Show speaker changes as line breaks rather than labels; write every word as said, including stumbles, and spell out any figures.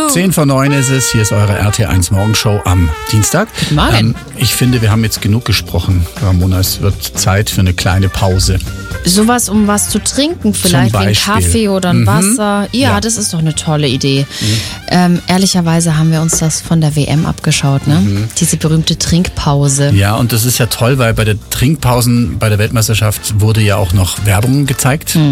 zehn vor neun ist es, hier ist eure R T eins Morgenshow am Dienstag.
Guten Morgen.
Ähm, ich finde, wir haben jetzt genug gesprochen, Ramona. Es wird Zeit für eine kleine Pause.
Sowas, um was zu trinken, vielleicht wie ein Kaffee oder ein
Mhm.
Wasser. Ja,
Ja.
das ist doch eine tolle Idee. Mhm. Ähm, ehrlicherweise haben wir uns das von der W M abgeschaut, ne? Mhm. Diese berühmte Trinkpause.
Ja, und das ist ja toll, weil bei der Trinkpausen bei der Weltmeisterschaft wurde ja auch noch Werbung gezeigt. Mhm.